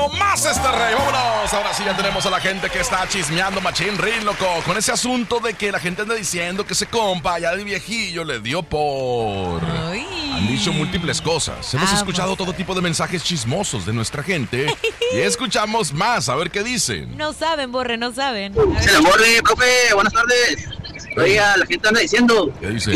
No más este rey, vámonos. Ahora sí ya tenemos a la gente que está chismeando machín rin, loco. Con ese asunto de que la gente anda diciendo que ese compa ya de viejillo le dio por... Ay. Han dicho múltiples cosas. Hemos escuchado todo tipo de mensajes chismosos de nuestra gente. Y escuchamos más, a ver qué dicen. No saben, Borre, no saben. Se la Borre, profe, buenas tardes. Oiga, la gente anda diciendo ¿Qué dice?